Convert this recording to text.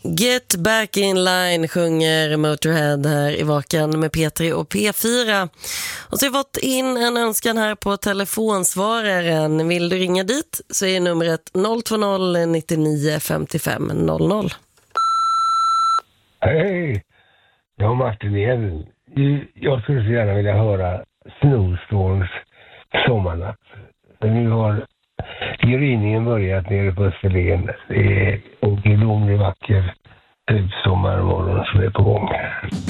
Get back in line sjunger Motorhead här i Vakan med P3 och P4. Och så har vi fått in en önskan här på telefonsvararen. Vill du ringa dit så är numret 020 99 55 00. Hej, jag har Martin igen. Jag skulle så gärna vilja höra Snowstorms Sommarnatt. Nu har gryningen börjat nere på Österlen. Det är en gudomlig vacker sommarmorgon som är på gång.